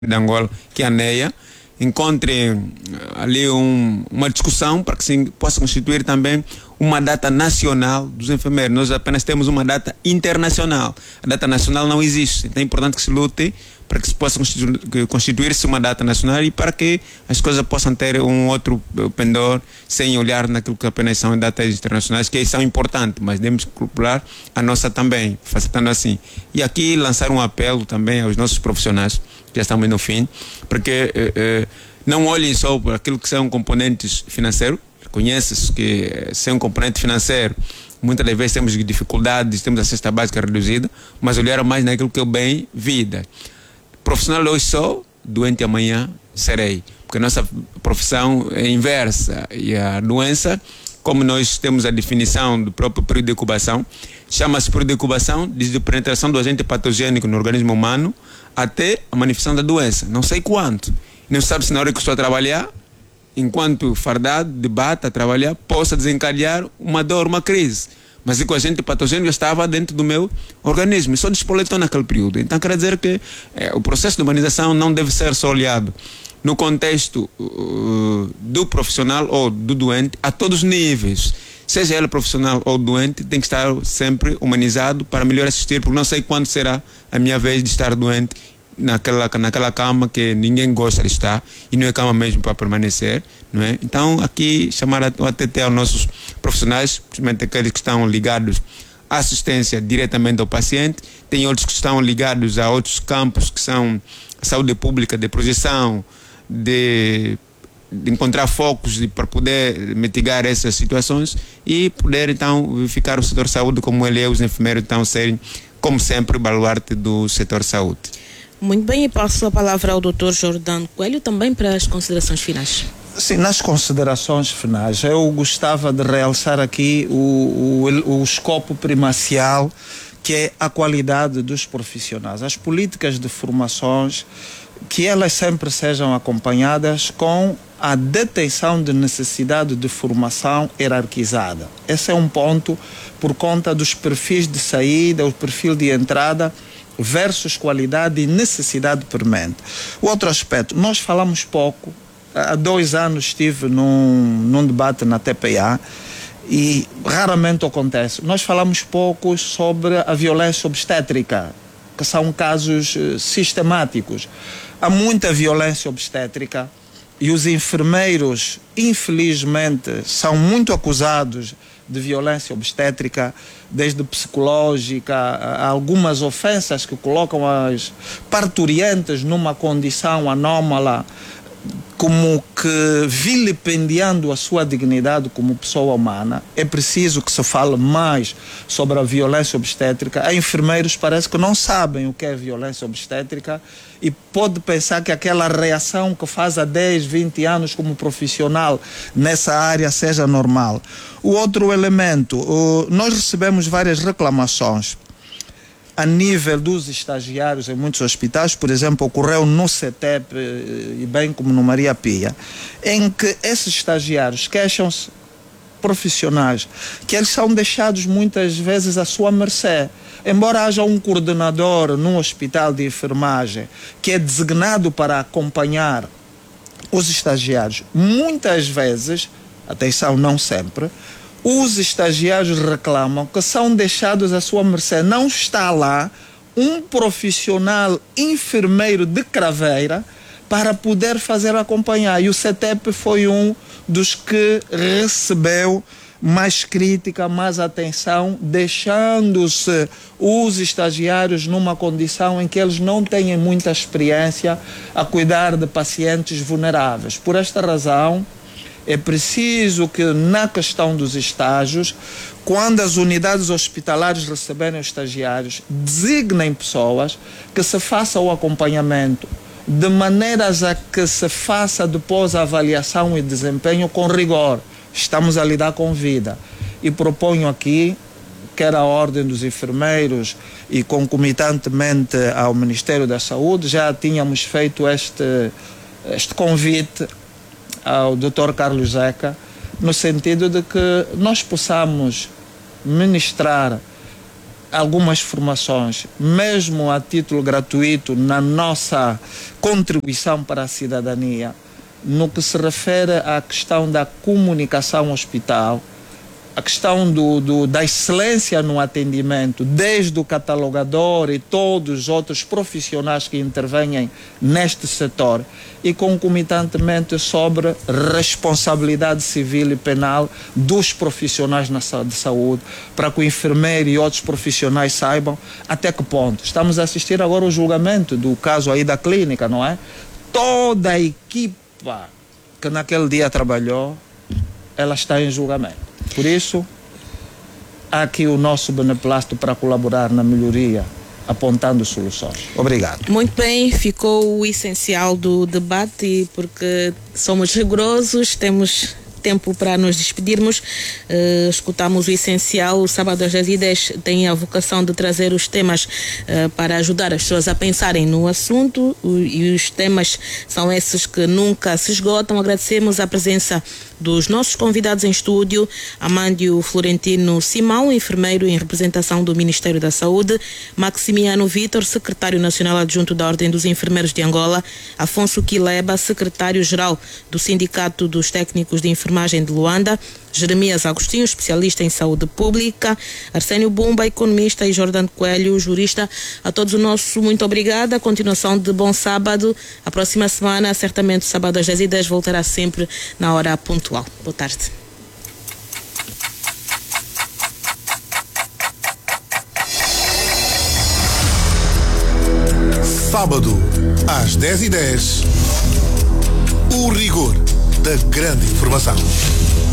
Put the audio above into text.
de Angola, que é a NEA, encontre ali uma discussão para que se possa constituir também uma data nacional dos enfermeiros. Nós apenas temos uma data internacional. A data nacional não existe. Então é importante que se lute para que se possa constituir-se uma data nacional e para que as coisas possam ter um outro pendor sem olhar naquilo que apenas são datas internacionais, que são importantes, mas devemos calcular a nossa também, facilitando assim. E aqui lançar um apelo também aos nossos profissionais, que já estamos no fim, porque não olhem só por aquilo que são componentes financeiros. Reconhece-se que sem um componente financeiro muitas das vezes temos dificuldades, temos a cesta básica reduzida, mas olhar mais naquilo que é o bem-vida. Profissional hoje sou, doente amanhã serei, porque a nossa profissão é inversa e a doença, como nós temos a definição do próprio período de incubação, chama-se período de incubação desde a penetração do agente patogênico no organismo humano até a manifestação da doença. Não sei quanto. Não sabe se na hora que estou a trabalhar, enquanto fardado, debate, a trabalhar, possa desencadear uma dor, uma crise. Mas o agente patogênico estava dentro do meu organismo e só despoletou naquele período. Então quer dizer que o processo de humanização não deve ser só olhado no contexto do profissional ou do doente a todos os níveis. Seja ele profissional ou doente, tem que estar sempre humanizado para melhor assistir, porque não sei quando será a minha vez de estar doente naquela cama que ninguém gosta de estar e não é cama mesmo para permanecer, não é? Então aqui chamar até aos nossos profissionais, principalmente aqueles que estão ligados à assistência diretamente ao paciente, tem outros que estão ligados a outros campos que são a saúde pública, de projeção, de encontrar focos para poder mitigar essas situações e poder então verificar o setor saúde como ele é, os enfermeiros então serem, como sempre, o baluarte do setor saúde. Muito bem, e passo a palavra ao Dr. Jordano Coelho também para as considerações finais. Sim, nas considerações finais, eu gostava de realçar aqui o escopo primacial, que é a qualidade dos profissionais. As políticas de formações, que elas sempre sejam acompanhadas com a detecção de necessidade de formação hierarquizada. Esse é um ponto por conta dos perfis de saída, o perfil de entrada, versus qualidade e necessidade premente. O outro aspecto, nós falamos pouco, há 2 anos estive num debate na TPA e raramente acontece, nós falamos pouco sobre a violência obstétrica, que são casos sistemáticos. Há muita violência obstétrica e os enfermeiros, infelizmente, são muito acusados de violência obstétrica, desde psicológica, a algumas ofensas que colocam as parturientes numa condição anómala, como que vilipendiando a sua dignidade como pessoa humana. É preciso que se fale mais sobre a violência obstétrica. Há enfermeiros parece que não sabem o que é violência obstétrica e pode pensar que aquela reação que faz há 10, 20 anos como profissional nessa área seja normal. O outro elemento, nós recebemos várias reclamações a nível dos estagiários em muitos hospitais, por exemplo, ocorreu no CETEP e bem como no Maria Pia, em que esses estagiários queixam-se, profissionais, que eles são deixados muitas vezes à sua mercê. Embora haja um coordenador num hospital de enfermagem que é designado para acompanhar os estagiários, muitas vezes, atenção, não sempre, os estagiários reclamam que são deixados à sua mercê. Não está lá um profissional enfermeiro de craveira para poder fazer acompanhar. E o CETEP foi um dos que recebeu mais crítica, mais atenção, deixando-se os estagiários numa condição em que eles não têm muita experiência a cuidar de pacientes vulneráveis. Por esta razão, é preciso que na questão dos estágios, quando as unidades hospitalares receberem os estagiários, designem pessoas que se faça o acompanhamento, de maneiras a que se faça depois a avaliação e desempenho com rigor. Estamos a lidar com vida. E proponho aqui, quer a Ordem dos Enfermeiros e concomitantemente ao Ministério da Saúde, já tínhamos feito este convite ao Dr. Carlos Zeca, no sentido de que nós possamos ministrar algumas formações, mesmo a título gratuito, na nossa contribuição para a cidadania, no que se refere à questão da comunicação hospital, a questão da excelência no atendimento, desde o catalogador e todos os outros profissionais que intervêm neste setor, e concomitantemente sobre responsabilidade civil e penal dos profissionais de saúde, para que o enfermeiro e outros profissionais saibam até que ponto. Estamos a assistir agora ao julgamento do caso aí da clínica, não é? Toda a equipa que naquele dia trabalhou, ela está em julgamento. Por isso, há aqui o nosso beneplácito para colaborar na melhoria, apontando soluções. Obrigado. Muito bem, ficou o essencial do debate, porque somos rigorosos, temos tempo para nos despedirmos. Escutamos o essencial. O Sábado às 10h10 tem a vocação de trazer os temas para ajudar as pessoas a pensarem no assunto, e os temas são esses que nunca se esgotam. Agradecemos a presença dos nossos convidados em estúdio: Amândio Florentino Simão, enfermeiro em representação do Ministério da Saúde; Maximiano Vitor, secretário nacional adjunto da Ordem dos Enfermeiros de Angola; Afonso Quileba, secretário-geral do Sindicato dos Técnicos de Enfermagem de Luanda; Jeremias Agostinho, especialista em saúde pública; Arsénio Bumba, economista; e Jordano Coelho, jurista. A todos o nosso muito obrigada. Continuação de bom sábado. A próxima semana, certamente, sábado às 10h10, voltará sempre na hora pontual. Boa tarde. Sábado, às 10h10, o rigor da grande informação.